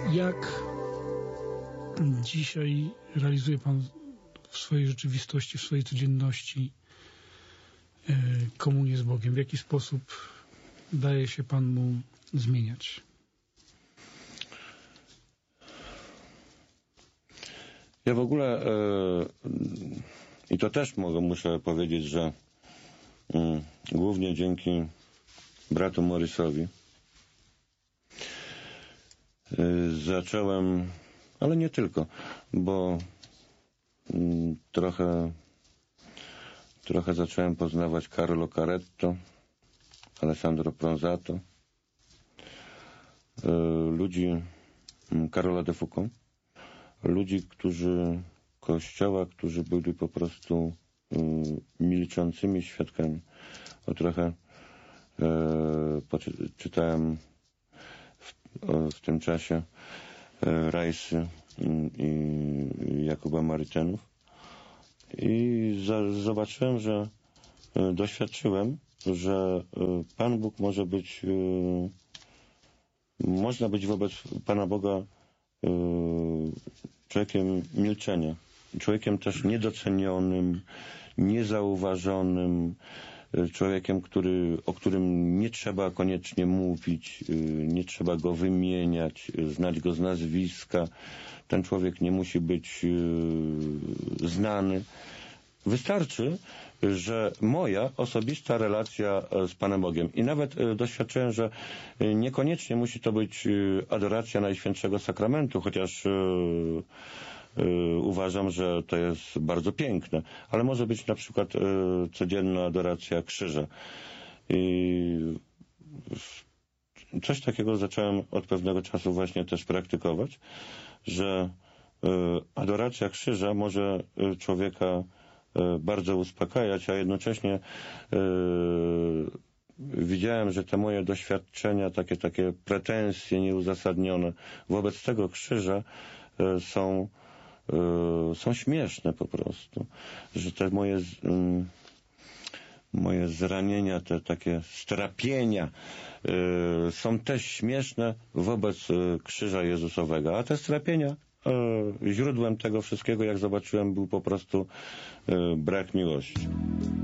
Jak dzisiaj realizuje Pan w swojej rzeczywistości, w swojej codzienności komunię z Bogiem? W jaki sposób daje się Pan mu zmieniać? Ja w ogóle i to też muszę powiedzieć, że głównie dzięki bratu Morrisowi zacząłem, ale nie tylko, bo trochę zacząłem poznawać Carlo Caretto, Alessandro Pronzato, ludzi Karola de Foucault, ludzi, Kościoła, którzy byli po prostu milczącymi świadkami. Trochę czytałem w tym czasie Rajsy i Jakuba Maricenów i zobaczyłem, doświadczyłem, że Pan Bóg można być wobec Pana Boga człowiekiem milczenia, człowiekiem też niedocenionym, niezauważonym, człowiekiem, o którym nie trzeba koniecznie mówić, nie trzeba go wymieniać, znać go z nazwiska. Ten człowiek nie musi być znany. Wystarczy, że moja osobista relacja z Panem Bogiem. I nawet doświadczyłem, że niekoniecznie musi to być adoracja Najświętszego Sakramentu, chociaż uważam, że to jest bardzo piękne. Ale może być na przykład codzienna adoracja krzyża. I coś takiego zacząłem od pewnego czasu właśnie też praktykować, że adoracja krzyża może człowieka bardzo uspokajać, a jednocześnie widziałem, że te moje doświadczenia, takie pretensje nieuzasadnione wobec tego krzyża są śmieszne po prostu. Że te moje zranienia, te takie strapienia są też śmieszne wobec krzyża Jezusowego. A te strapienia źródłem tego wszystkiego, jak zobaczyłem, był po prostu brak miłości.